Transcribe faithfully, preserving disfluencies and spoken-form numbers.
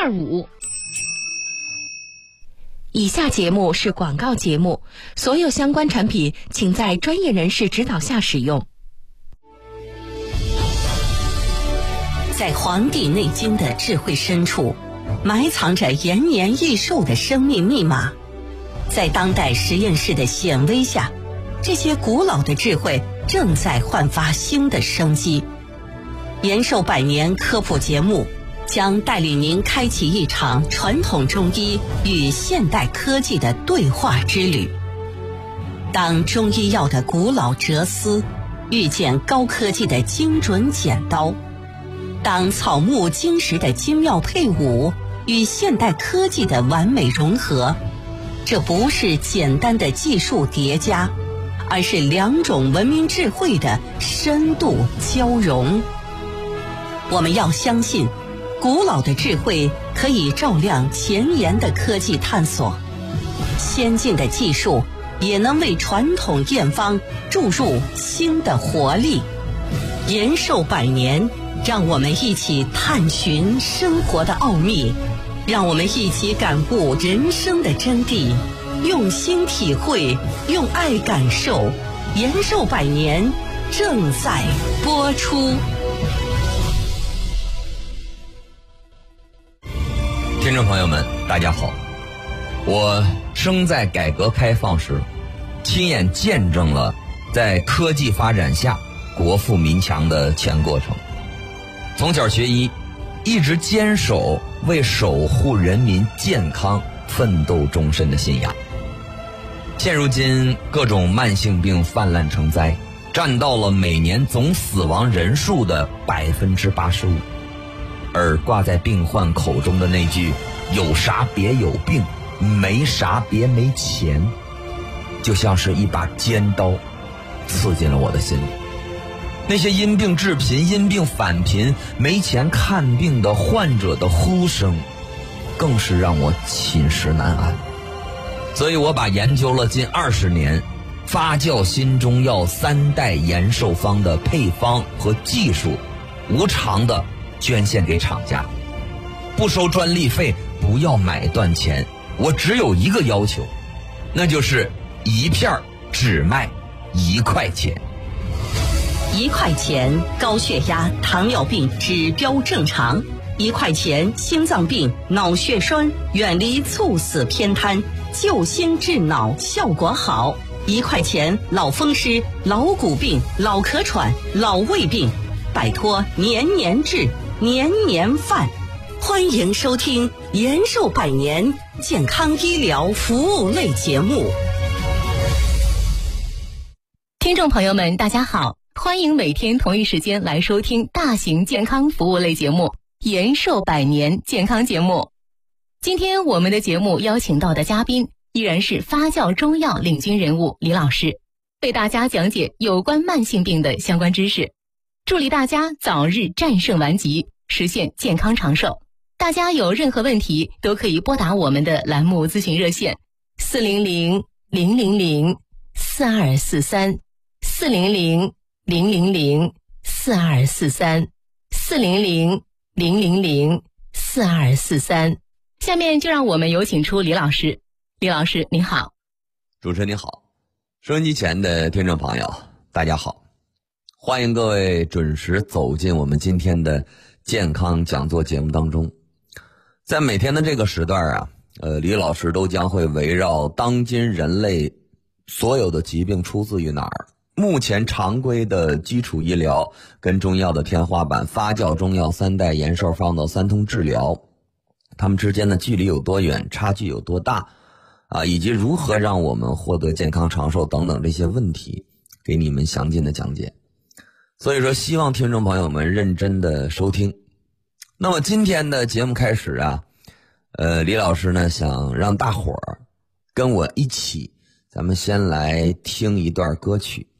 二五。 以下节目是广告节目，所有相关产品请在专业人士指导下使用。 在《黄帝内经》的智慧深处，埋藏着延年益寿的生命密码。在当代实验室的显微下，这些古老的智慧正在焕发新的生机。延寿百年科普节目将带领您开启一场传统中医与现代科技的对话之旅。当中医药的古老哲思遇见高科技的精准剪刀，当草木金石的精妙配伍与现代科技的完美融合，这不是简单的技术叠加，而是两种文明智慧的深度交融。我们要相信，古老的智慧可以照亮前沿的科技探索，先进的技术也能为传统验方注入新的活力。延寿百年，让我们一起探寻生活的奥秘，让我们一起感悟人生的真谛，用心体会，用爱感受。延寿百年正在播出。 听众朋友们，大家好，我生在改革开放时，亲眼见证了在科技发展下国富民强的全过程。从小学医，一直坚守为守护人民健康奋斗终身的信仰。现如今各种慢性病泛滥成灾，占到了每年总死亡人数的百分之八十五。而挂在病患口中的那句有啥别有病，没啥别没钱，就像是一把尖刀刺进了我的心里。那些因病致贫、因病返贫、没钱看病的患者的呼声，更是让我寝食难安。所以我把研究了近二十年发酵新中药三代延寿方的配方和技术，无偿的捐献给厂家，不收专利费，不要买断钱。我只有一个要求，那就是一片只卖一块钱。 一块钱高血压、糖尿病指标正常，一块钱心脏病、脑血栓远离猝死偏瘫，救心治脑效果好。一块钱老风湿、老骨病、老咳喘、老胃病，摆脱年年治、年年犯。欢迎收听延寿百年健康医疗服务类节目。 听众朋友们，大家好，欢迎每天同一时间来收听大型健康服务类节目延寿百年健康节目。今天我们的节目邀请到的嘉宾依然是发酵中药领军人物李老师，为大家讲解有关慢性病的相关知识，助力大家早日战胜顽疾，实现健康长寿。大家有任何问题都可以拨打我们的栏目咨询热线四零零零零零四二四三四零零零零零四二四三四零零零零零四二四三。下面就让我们有请出李老师。李老师您好。 主持人你好，收音机前的听众朋友大家好，欢迎各位准时走进我们今天的健康讲座节目当中。在每天的这个时段啊，呃，李老师都将会围绕当今人类所有的疾病出自于哪儿，目前常规的基础医疗跟中药的天花板发酵中药三代延寿方的三通治疗，它们之间的距离有多远，差距有多大啊，以及如何让我们获得健康长寿等等这些问题，给你们详尽的讲解。所以说希望听众朋友们认真的收听。那么今天的节目开始啊，呃，李老师呢想让大伙儿跟我一起，咱们先来听一段歌曲。